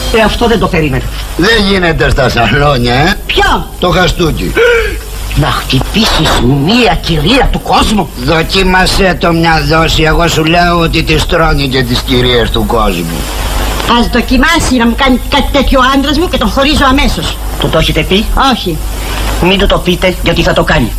Αυτό δεν το περίμενα. Δεν γίνεται στα σαλόνια, Ποιο? Το χαστούκι. Να χτυπήσεις μία κυρία του κόσμου. Δοκίμασέ το μια δόση. Εγώ σου λέω ότι τις τρώνει και τις κυρίες του κόσμου. Ας δοκιμάσει να μου κάνει κάτι τέτοιο ο άντρας μου και τον χωρίζω αμέσως. Του το έχετε πει? Όχι. Μην του το πείτε γιατί θα το κάνει.